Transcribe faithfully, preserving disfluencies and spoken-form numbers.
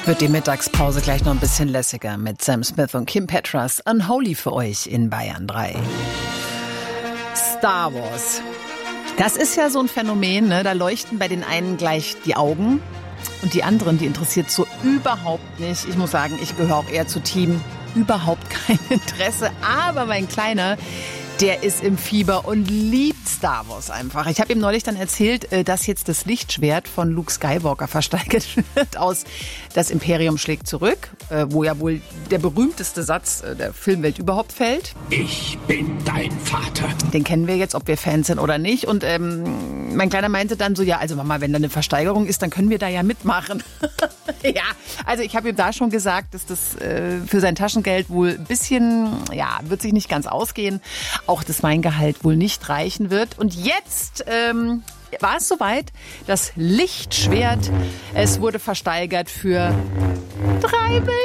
Wird die Mittagspause gleich noch ein bisschen lässiger mit Sam Smith und Kim Petras. Unholy für euch in Bayern drei. Star Wars. Das ist ja so ein Phänomen, ne? Da leuchten bei den einen gleich die Augen und die anderen, die interessiert so überhaupt nicht. Ich muss sagen, ich gehöre auch eher zu Team überhaupt kein Interesse. Aber mein Kleiner, der ist im Fieber und liebt Star Wars einfach. Ich habe ihm neulich dann erzählt, dass jetzt das Lichtschwert von Luke Skywalker versteigert wird aus Das Imperium schlägt zurück, wo ja wohl der berühmteste Satz der Filmwelt überhaupt fällt. Ich bin dein Vater. Den kennen wir jetzt, ob wir Fans sind oder nicht. Und ähm, mein Kleiner meinte dann so, ja, also Mama, wenn da eine Versteigerung ist, dann können wir da ja mitmachen. Ja, also ich habe ihm da schon gesagt, dass das äh, für sein Taschengeld wohl ein bisschen, ja, wird sich nicht ganz ausgehen. Auch das Weingehalt wohl nicht reichen wird. Und jetzt ähm, war es soweit, das Lichtschwert, es wurde versteigert für drei Millionen.